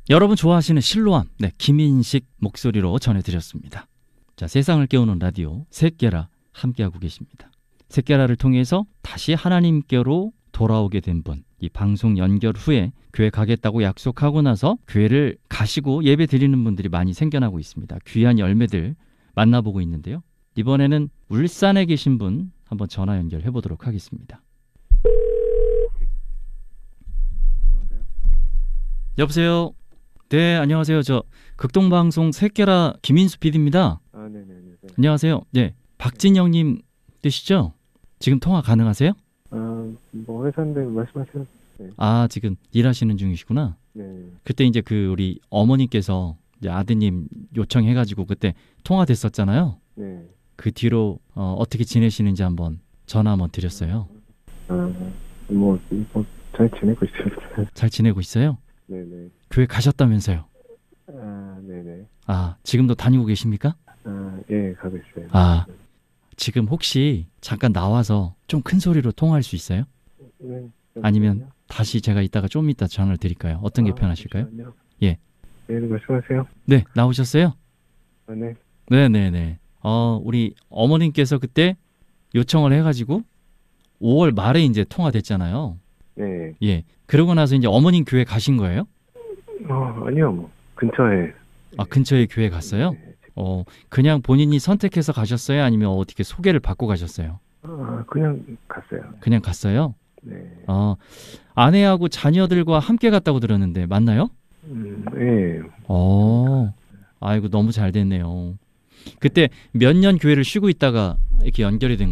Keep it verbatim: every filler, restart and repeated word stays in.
여러분 좋아하시는 실로암, 네, 김인식 목소리로 전해드렸습니다. 자, 세상을 깨우는 라디오 셋깨라 함께하고 계십니다. 셋깨라를 통해서 다시 하나님께로 돌아오게 된 분, 이 방송 연결 후에 교회 가겠다고 약속하고 나서 교회를 가시고 예배 드리는 분들이 많이 생겨나고 있습니다. 귀한 열매들 만나보고 있는데요. 이번에는 울산에 계신 분 한번 전화 연결해 보도록 하겠습니다. 여보세요? 네, 안녕하세요. 저 극동방송 셋깨라 김인수 피디입니다. 아, 네네네. 안녕하세요. 네, 박진영님 되시죠? 지금 통화 가능하세요? 아, 뭐 회사인데 말씀하세요. 네. 아, 지금 일하시는 중이시구나. 네. 그때 이제 그 우리 어머니께서 이제 아드님 요청해가지고 그때 통화됐었잖아요. 네. 그 뒤로 어, 어떻게 지내시는지 한번 전화 한번 드렸어요. 아, 뭐, 뭐, 잘 지내고 있어요. 잘 지내고 있어요? 네네. 교회 가셨다면서요? 아, 네네. 아, 지금도 다니고 계십니까? 아, 예, 가고 있어요. 아, 지금 혹시 잠깐 나와서 좀 큰 소리로 통화할 수 있어요? 네. 아니면 다시 제가 이따가 좀 이따 전화를 드릴까요? 어떤 게 아, 편하실까요? 잠시만요. 예. 네, 말씀하세요. 네, 나오셨어요? 아, 네. 네네네. 어, 우리 어머님께서 그때 요청을 해가지고 오월 말에 이제 통화됐잖아요. 네. 예. 그러고 나서 이제 어머님 교회 가신 거예요? 어, 아니요, 뭐, 근처에. 아, 근처에 교회 갔어요? 네. 어, 그냥 본인이 선택해서 가셨어요? 아니면 어떻게 소개를 받고 가셨어요? 아, 그냥 갔어요. 그냥 갔어요? 네. 어, 아내하고 자녀들과 함께 갔다고 들었는데 맞나요? 음, 예. 어, 아이고 너무 잘 됐네요. 그때 몇 년 교회를 쉬고 있다가 이렇게 연결이 된